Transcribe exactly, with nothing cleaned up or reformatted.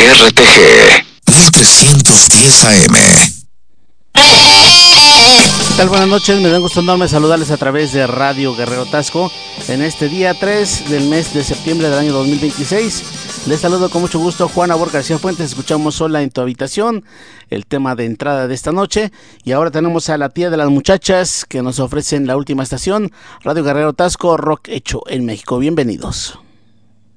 R T G mil trescientos diez A M. ¿Qué tal? Buenas noches, me da gusto enorme saludarles a través de Radio Guerrero Tasco en este día tres del mes de septiembre del año dos mil veintiséis. Les saludo con mucho gusto, Juan Abor García Fuentes. Escuchamos Sola en tu habitación, el tema de entrada de esta noche. Y ahora tenemos a la tía de las muchachas que nos ofrecen la última estación, Radio Guerrero Tasco, rock hecho en México. Bienvenidos.